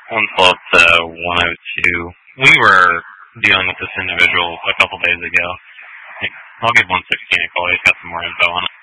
112 to 102. We were dealing with this individual a couple days ago. I'll give 116 a call. He's got some more info on it.